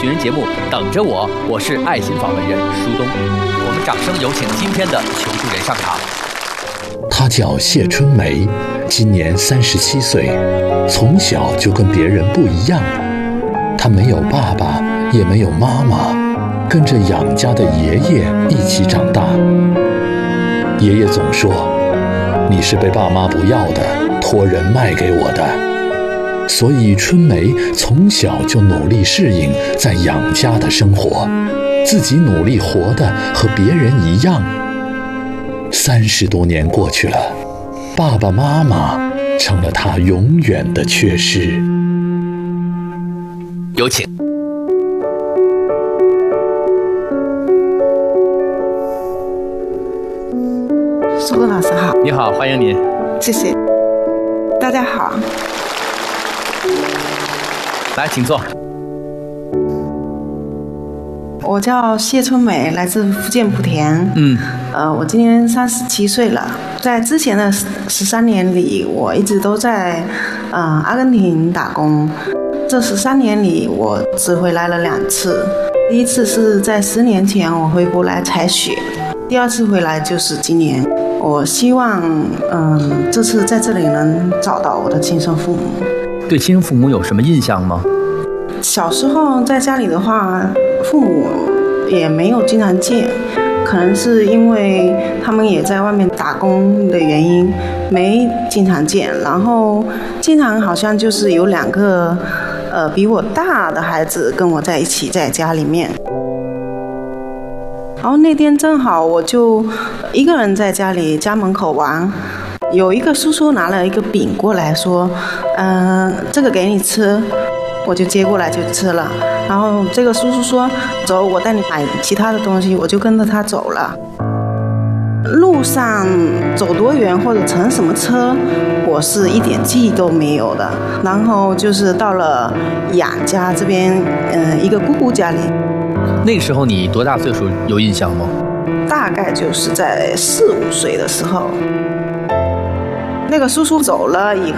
寻人节目等着我，我是爱心访问人舒东。我们掌声有请今天的求助人上场。 她叫谢春梅，今年37岁，从小就跟别人不一样。她没有爸爸，也没有妈妈，跟着养家的爷爷一起长大。爷爷总说：“你是被爸妈不要的，托人卖给我的。”所以春梅从小就努力适应在养家的生活，自己努力活得和别人一样。30多年过去了，爸爸妈妈成了她永远的缺失。 有请。 舒东老师好。 你好，欢迎您。 谢谢。大家好。 来，请坐。 我叫谢春梅，来自福建莆田。我今年37岁了。在之前的13年里，我一直都在阿根廷打工。这13年里，我只回来了2次。第一次是在10年前，我回国来采雪。第2次回来就是今年。我希望这次在这里能找到我的亲生父母。 对亲生父母有什么印象吗？ 小时候在家里的话，父母也没有经常见，可能是因为他们也在外面打工的原因，没经常见。然后经常好像就是有2个比我大的孩子跟我在一起在家里面。然后那天正好我就一个人在家里家门口玩，有一个叔叔拿了一个饼过来说，这个给你吃，我就接过来就吃了。然后这个叔叔说，走，我带你买其他的东西，我就跟着他走了。路上走多远或者乘什么车，我是一点记忆都没有的。然后就是到了雅家这边，一个姑姑家里。 那个时候你多大岁数有印象吗？ 大概就是在4、5岁的时候。那个叔叔走了以